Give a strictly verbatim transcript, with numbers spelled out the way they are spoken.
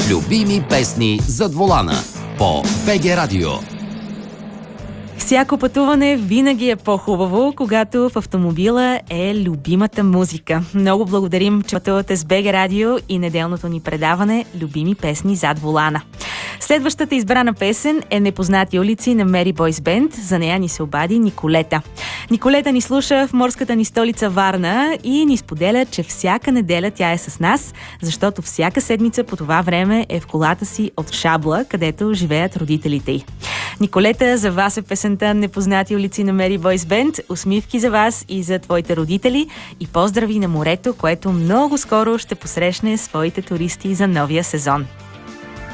Любими песни зад волана по БГ Радио. Всяко пътуване винаги е по-хубаво, когато в автомобила е любимата музика. Много благодарим, че пътувате с БГ Радио и неделното ни предаване Любими песни зад волана. Следващата избрана песен е Непознати улици на Мери Бойс Бенд. За нея ни се обади Николета. Николета ни слуша в морската ни столица Варна и ни споделя, че всяка неделя тя е с нас, защото всяка седмица по това време е в колата си от Шабла, където живеят родителите й. Николета, за вас е песента Непознати улици на Мери Бойс Бенд. Усмивки за вас и за твоите родители и поздрави на морето, което много скоро ще посрещне своите туристи за новия сезон.